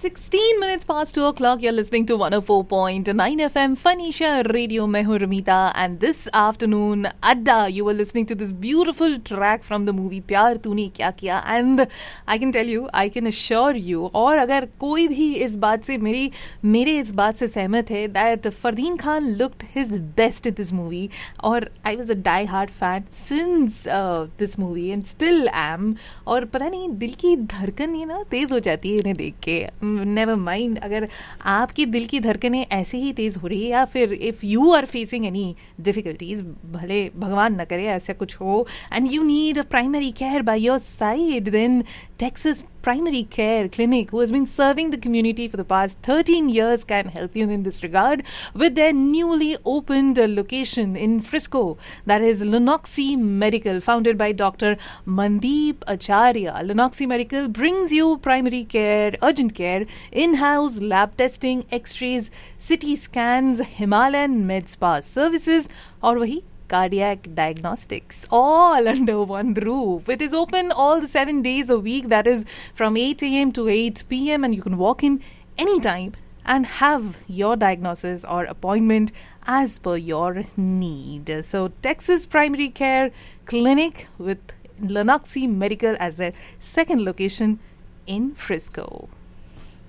16 minutes past 2 o'clock, you're listening to 104.9 FM Fanisha Radio. मैं हूँ रमीता, and this afternoon, Adda, you were listening to this beautiful track from the movie प्यार तूने क्या किया. And I can tell you, I can assure you, और अगर कोई भी इस बात से मेरे इस बात से सहमत है, that Fardeen Khan looked his best in this movie. और I was a die-hard fan since this movie and still am. और पता नहीं दिल की धड़कन ये ना तेज़ हो जाती है इन्हें देख के. नेवर माइंड, अगर आपकी दिल की धड़कनें ऐसे ही तेज़ हो रही है या फिर if you are facing any difficulties, भले भगवान न करे ऐसा कुछ हो, and you need a primary care by your side, then Texas Primary Care Clinic, who has been serving the community for the past 13 years, can help you in this regard with their newly opened location in Frisco. That is Lunoxi Medical, founded by Dr. Mandeep Acharya. Lunoxi Medical brings you primary care, urgent care, in-house lab testing, x-rays, CT scans, Himalayan med spa services, और वही cardiac diagnostics, all under one roof. It is open all the 7 days a week, that is from 8 a.m. to 8 p.m. and you can walk in anytime and have your diagnosis or appointment as per your need. So Texas Primary Care Clinic with Lunoxi Medical as their second location in Frisco.